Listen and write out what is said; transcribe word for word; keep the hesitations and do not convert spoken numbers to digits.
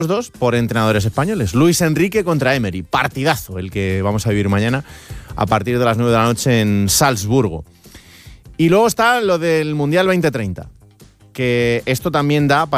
Los dos por entrenadores españoles. Luis Enrique contra Emery. Partidazo el que vamos a vivir mañana a partir de las nueve de la noche en Salzburgo. Y luego está lo del Mundial veinte treinta, que esto también da para